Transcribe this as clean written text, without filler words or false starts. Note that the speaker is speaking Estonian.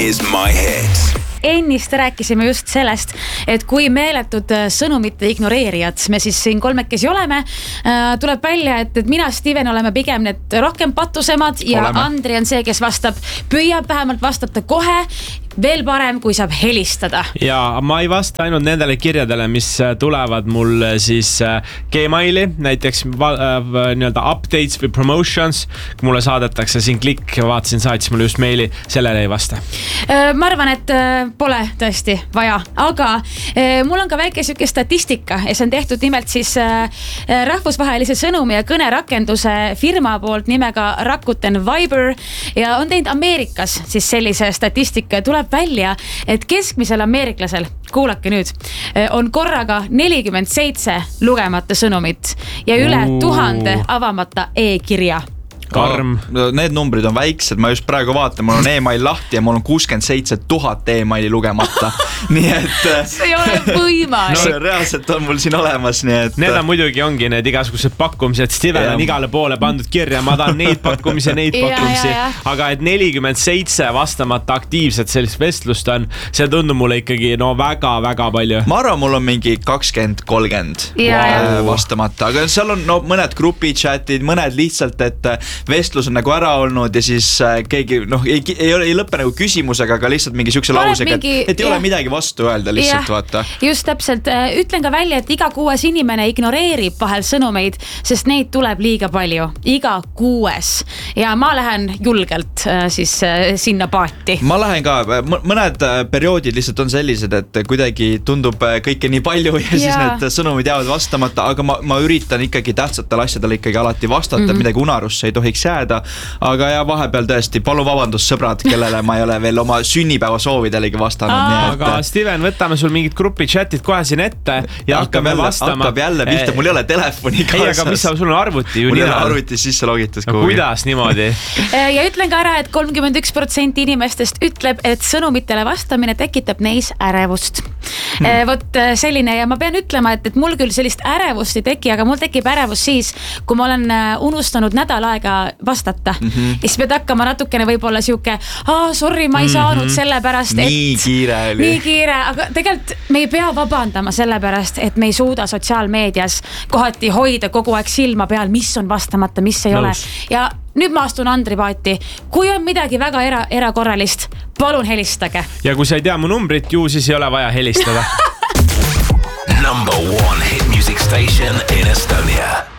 is my hit. Ennist rääkisime just sellest, et kui meeletud sõnumite ignoreerijad me siis siin kolmekesi oleme, tuleb välja, et mina Steven oleme pigem need rohkem patusemad ja Andri on see, kes vastab, püüab vähemalt vastata kohe, veel parem, kui saab helistada. Ja ma ei vasta ainult nendele kirjadele, mis tulevad mul siis Gmaili, näiteks nii-öelda updates või promotions, kui mulle saadetakse siin klikk, vaatasin, saatis mulle just meili, sellele ei vasta. Ma arvan, et pole tõesti vaja, aga mul on ka väike süke statistika ja see on tehtud nimelt siis rahvusvahelise sõnumi ja kõnerakenduse firma poolt nimega Rakuten Viber ja on teinud Ameerikas siis sellise statistika ja tuleb välja, et keskmisel ameeriklasel, kuulake nüüd, on korraga 47 lugemata sõnumit ja üle 1000 avamata e-kirja. Karm. Need numbrid on väiksed, ma just praegu vaatan, mul on e-mail lahti ja mul on 67 000 e-maili lugemata. Nii et see ei ole võimalik. See reaalselt on mul siin olemas, nii et need on muidugi ongi need igasugused pakkumised, Steven on igale poole pandud kirja, ma tahan neid pakkumisi, aga et 47 vastamata aktiivset sellist vestlust on, see tundub mulle ikkagi väga-väga palju. Ma arvan, mul on mingi 20-30 vastamata, aga seal on mõned grupichatid, mõned lihtsalt, et vestlus on nagu ära olnud ja siis keegi ei lõppe nagu küsimusega, aga lihtsalt mingi siukse lausega, et ei ole midagi vastu öelda lihtsalt, vaata. Just täpselt, ütlen ka välja, et iga 6 inimene ignoreerib vahel sõnumeid, sest neid tuleb liiga palju, iga 6 ja ma lähen julgelt siis sinna paati. Ma lähen ka, mõned perioodid lihtsalt on sellised, et kuidagi tundub kõike nii palju ja siis need sõnumid jäävad vastamata, aga ma üritan ikkagi tähtsatel asjadel ikkagi alati vastata, midagi unarusse ei tohiks jääda, aga ja vahepeal tõesti, palun vabandust sõbrad, kellele ma ei ole veel oma sünnipäeva soovidelegi vastanud. Aga Steven, võtame sul mingid grupi chatid kohe siin ette ja hakkame vastama. Hakkab jälle pihta, mul ei ole telefoni kaasas. Ei, aga mis sul on arvuti? Mul ei ole arvuti sisse logitud kuhugi. Kuidas niimoodi? Ja ütlen ka ära, et 31% inimestest ütleb, et sõnumitele vastamine tekitab neis ärevust. Vot selline ja ma pean ütlema, et mul küll sellist ärevust ei teki, aga mul tekib ärevus siis, kui ma olen unustanud nädal aega vastata. Ja siis pead hakkama natukene võib-olla siuke, sorry, ma ei saanud sellepärast, et nii kiire oli. Nii kiire, aga tegelikult me ei pea vabandama sellepärast, et me ei suuda sotsiaalmeedias kohati hoida kogu aeg silma peal, mis on vastamata, mis ei ole. Ja nüüd ma astun Andri paati. Kui on midagi väga erakorralist, palun helistage. Ja kui sa ei tea mu numbrit, ju siis ei ole vaja helistada. Number 1 hit music station in Estonia.